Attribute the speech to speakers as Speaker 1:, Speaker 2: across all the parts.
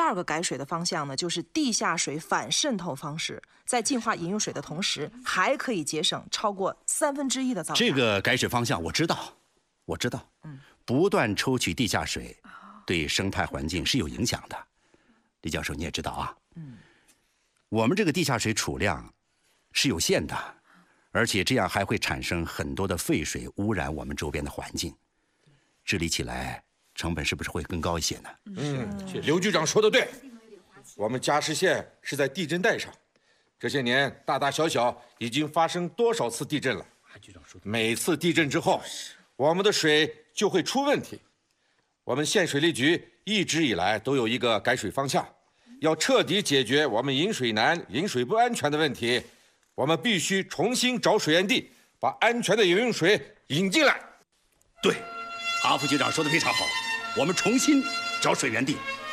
Speaker 1: 二个改水的方向呢，就是地下水反渗透方式，在净化饮用水的同时，还可以节省超过1/3的造价。
Speaker 2: 这个改水方向我知道，不断抽取地下水，对生态环境是有影响的。李教授你也知道啊，我们这个地下水储量是有限的，而且这样还会产生很多的废水，污染我们周边的环境，治理起来成本是不是会更高一些呢？
Speaker 3: 刘局长说的对，我们嘉实县是在地震带上，这些年大大小小已经发生多少次地震了？每次地震之后，我们的水就会出问题。我们县水利局一直以来都有一个改水方向，要彻底解决我们饮水难、饮水不安全的问题，我们必须重新找水源地，把安全的饮用水引进来。
Speaker 2: 对，阿副局长说的非常好，我们重新找水源地。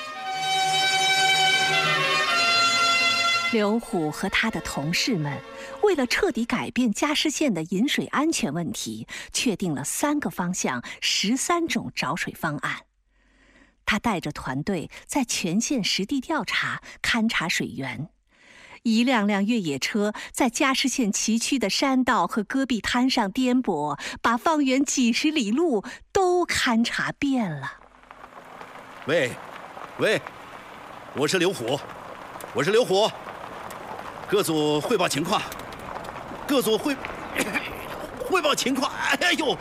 Speaker 4: 刘虎和他的同事们为了彻底改变嘉实县的饮水安全问题，确定了3个方向、13种找水方案。他带着团队在全县实地调查、勘察水源，一辆辆越野车在嘉实县崎岖的山道和戈壁滩上颠簸，把方圆几10里路都勘察遍了。
Speaker 2: 喂，我是刘虎，各组汇报情况，汇报情况。哎呦！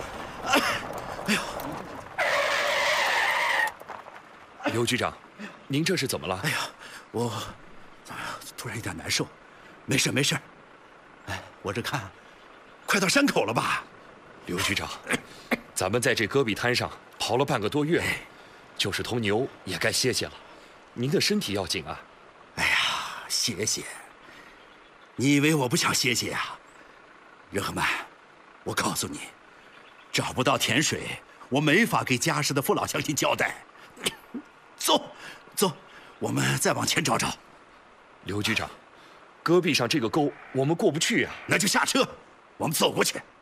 Speaker 5: 刘局长，您这是怎么了？
Speaker 2: 哎呀，我突然有点难受。没事。哎，我这看，快到山口了吧？
Speaker 5: 刘局长，咱们在这戈壁滩上跑了半个多月了，就是头牛也该歇歇了。您的身体要紧啊！
Speaker 2: 哎呀，歇歇。你以为我不想歇歇啊？任和曼，我告诉你，找不到甜水，我没法给嘉实的父老乡亲交代。走，我们再往前找找。
Speaker 5: 刘局长，戈壁上这个沟我们过不去啊。
Speaker 2: 那就下车，我们走过去。